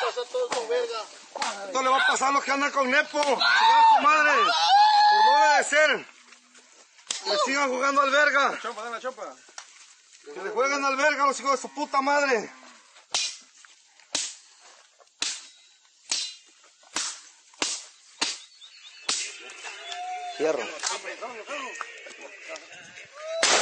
Esto le va a pasar a los que andan con Nepo. Chingada su madre. Por no obedecer. Que le sigan jugando al verga. La chopa, dale la chopa. Que le jueguen al verga los hijos de su puta madre. Fierro.